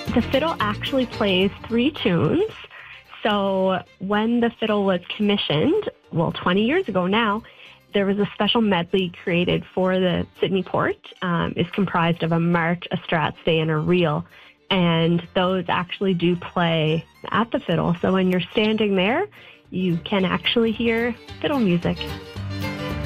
The fiddle actually plays three tunes. So when the fiddle was commissioned, 20 years ago now, there was a special medley created for the Sydney Port. It's comprised of a march, a strathspey, and a reel. And those actually do play at the fiddle. So when you're standing there, you can actually hear fiddle music.